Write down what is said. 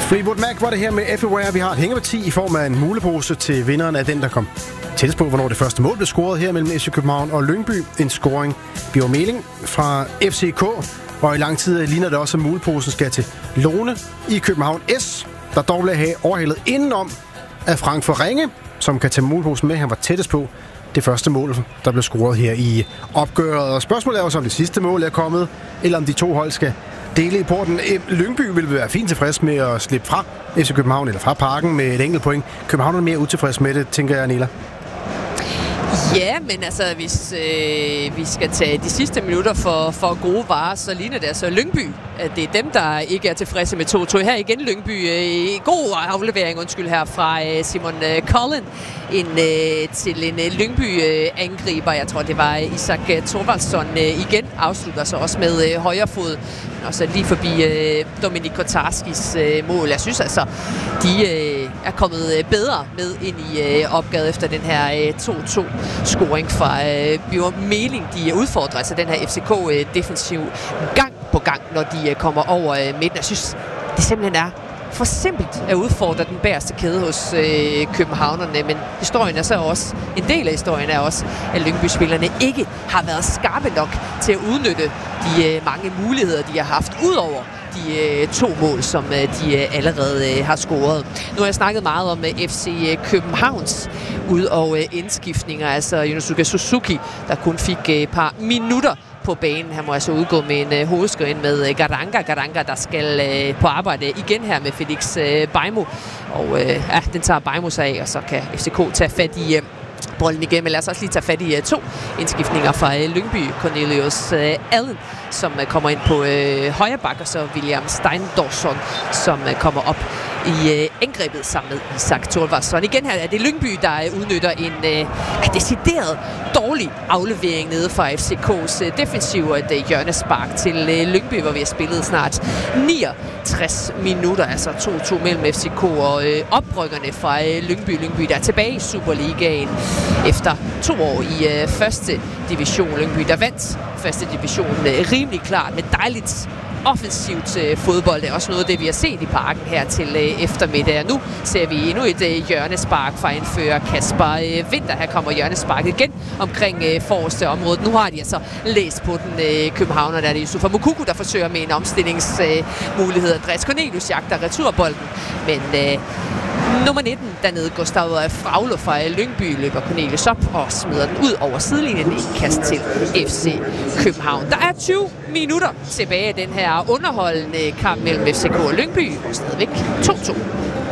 Fleetwood Mac var det her med Everywhere. Vi har et hængeparti i form af en mulepose til vinderen af den, der kom tættest på, hvornår det første mål blev scoret her mellem FC København og Lyngby. En scoring, Bjørn Meling fra FCK. Og i lang tid ligner det også, at muleposen skal til Lone i København S, der dog blev overhalet indenom af Frank for Ringe, som kan tage muleposen med. Han var tættest på det første mål, der blev scoret her i opgøret. Og spørgsmålet er også, om det sidste mål er kommet, eller om de to hold skal dele i porten. Lyngby vil være fint tilfreds med at slippe fra FC København eller fra Parken med et enkelt point. København er mere utilfreds med det, tænker jeg, Nila. Ja, men altså, hvis vi skal tage de sidste minutter for gode varer, så ligner det altså Lyngby. At det er dem, der ikke er tilfredse med 2-2. Her igen Lyngby. God aflevering, her fra Simon Collin ind til en Lyngby-angriber. Jeg tror, det var Isak Thorvaldsson igen. Afslutter sig også med højre fod. Og så lige forbi Dominik Kotarskis mål. Jeg synes altså, de er kommet bedre med ind i opgaven efter den her 2-2-scoring fra Bjørn Meling. De udfordrer altså den her FCK-defensiv gang på gang, når de kommer over midten. Jeg synes, det simpelthen er for simpelt at udfordre den bagerste kæde hos københavnerne, men historien er så også, en del af historien er også, at Lyngby-spillerne ikke har været skarpe nok til at udnytte de mange muligheder, de har haft, udover de to mål, som de allerede har scoret. Nu har jeg snakket meget om FC Københavns ud- og indskiftninger, altså Yonosuke Suzuki, der kun fik et par minutter på banen. Han må altså udgå med en hovedskade ind med Garanga, der skal på arbejde igen her med Felix Beimo. Og den tager Beimo sig af, og så kan FCK tage fat i bolden igen. Men lad os også lige tage fat i to indskiftninger fra Lyngby. Cornelius Allen, som kommer ind på højre bak, og så William Steindorsson, som kommer op i angrebet sammen med Isak Thorvaldsson. Igen her er det Lyngby, der udnytter en decideret dårlig aflevering nede fra FCK's defensiv, og et hjørnespark til Lyngby, hvor vi har spillet snart 69 minutter, altså 2-2 mellem FCK og oprykkerne fra Lyngby. Lyngby, der er tilbage i Superligaen efter 2 år i første division. Lyngby, der vandt første division rimelig klart med dejligt offensivt fodbold. Det er også noget af det, vi har set i Parken her til eftermiddag. Nu ser vi endnu et hjørnespark fra indfører Kasper Winter. Her kommer hjørnesparket igen omkring forreste område. Nu har de altså læst på den københavner. Der er det Yusufa Moukoko, der forsøger med en omstillingsmulighed. Andreas Cornelius jagter returbolden, men nummer 19 dernede, Gustav Fraglo fra Lyngby, løber Cornelius op og smider den ud over sidelinjen i kast til FC København. Der er 20 minutter tilbage af den her underholdende kamp mellem FCK og Lyngby, og stadigvæk 2-2.